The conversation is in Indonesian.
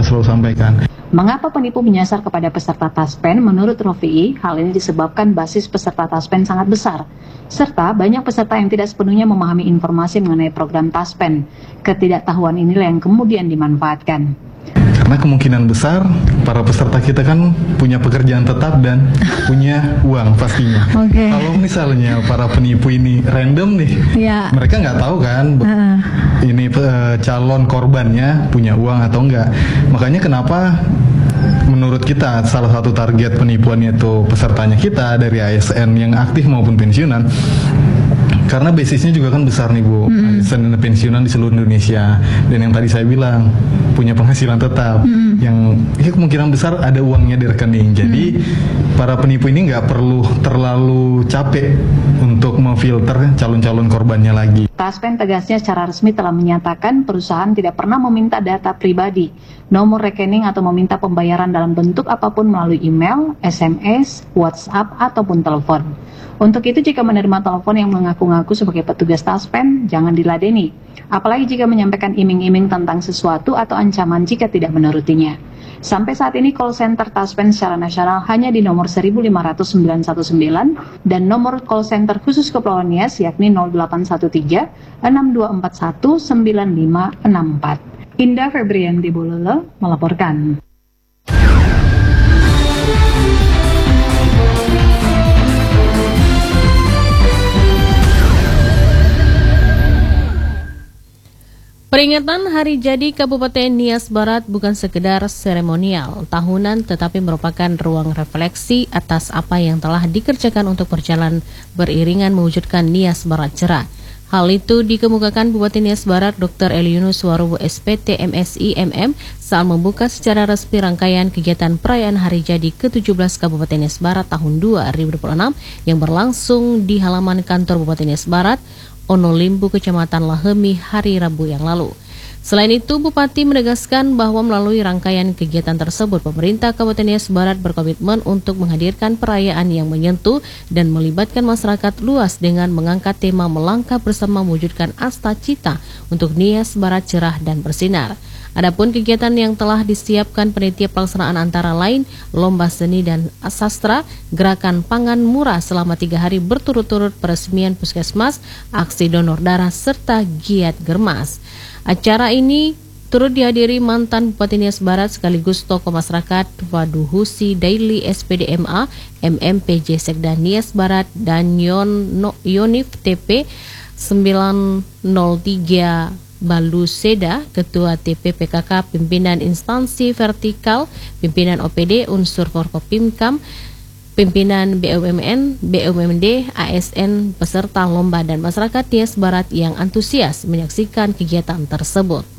selalu sampaikan. Mengapa penipu menyasar kepada peserta Taspen? Menurut Rofi'i, hal ini disebabkan basis peserta Taspen sangat besar, serta banyak peserta yang tidak sepenuhnya memahami informasi mengenai program Taspen. Ketidaktahuan inilah yang kemudian dimanfaatkan. Karena kemungkinan besar para peserta kita kan punya pekerjaan tetap dan punya uang pastinya. Kalau misalnya para penipu ini random nih, mereka nggak tahu kan ini calon korbannya punya uang atau enggak. Makanya kenapa menurut kita salah satu target penipuan itu pesertanya kita dari ASN yang aktif maupun pensiunan. Karena basisnya juga kan besar nih Bu, ASN dan pensiunan di seluruh Indonesia. Dan yang tadi saya bilang, punya penghasilan tetap, yang kemungkinan besar ada uangnya di rekening. Jadi para penipu ini nggak perlu terlalu capek untuk memfilter calon-calon korbannya lagi. Taspen tegasnya secara resmi telah menyatakan perusahaan tidak pernah meminta data pribadi, nomor rekening atau meminta pembayaran dalam bentuk apapun melalui email, SMS, WhatsApp, ataupun telepon. Untuk itu jika menerima telepon yang mengaku-ngaku sebagai petugas Taspen, jangan diladeni. Apalagi jika menyampaikan iming-iming tentang sesuatu atau ancaman jika tidak menurutinya. Sampai saat ini call center Taspen secara nasional hanya di nomor 15919 dan nomor call center khusus Kepulauan Nias yakni 0813 6241 9564. Indah Febrianti Bololo melaporkan. Peringatan Hari Jadi Kabupaten Nias Barat bukan sekedar seremonial tahunan tetapi merupakan ruang refleksi atas apa yang telah dikerjakan untuk berjalan beriringan mewujudkan Nias Barat cerah. Hal itu dikemukakan Bupati Nias Barat Dr. Eliunus Warubo SPT MSI MM saat membuka secara resmi rangkaian kegiatan perayaan Hari Jadi ke-17 Kabupaten Nias Barat tahun 2026 yang berlangsung di halaman kantor Bupati Nias Barat, Onolimbu, Kecamatan Lahemi hari Rabu yang lalu. Selain itu, Bupati menegaskan bahwa melalui rangkaian kegiatan tersebut, pemerintah Kabupaten Nias Barat berkomitmen untuk menghadirkan perayaan yang menyentuh dan melibatkan masyarakat luas dengan mengangkat tema melangkah bersama mewujudkan asta cita untuk Nias Barat cerah dan bersinar. Adapun kegiatan yang telah disiapkan panitia pelaksanaan antara lain lomba seni dan sastra, gerakan pangan murah selama 3 hari berturut-turut, peresmian puskesmas, aksi donor darah, serta giat germas. Acara ini turut dihadiri mantan Bupati Nias Barat sekaligus tokoh masyarakat Waduhusi Daily SPDMA, MMPJ Sekda Nias Barat, dan Yonif TP 903 Baluseda, Ketua TPPKK, Pimpinan Instansi Vertikal, Pimpinan OPD, Unsur Forkopimkam, Pimpinan BUMN, BUMD, ASN, peserta lomba dan masyarakat Nias Barat yang antusias menyaksikan kegiatan tersebut.